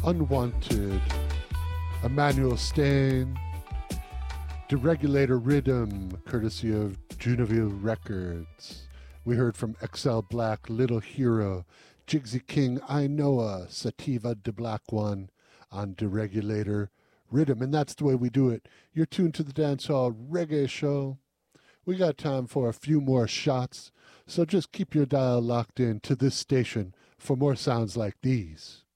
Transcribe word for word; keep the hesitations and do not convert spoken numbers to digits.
Unwanted, Emmanuel Stain, Deregulator Rhythm, courtesy of Juneville Records. We heard from X L Black, Little Hero, Jigsy King, I Noah, Sativa the Black One on Deregulator Rhythm. And that's the way we do it. You're tuned to the Dancehall Reggae Show. We got time for a few more shots, so just keep your dial locked in to this station for more sounds like these.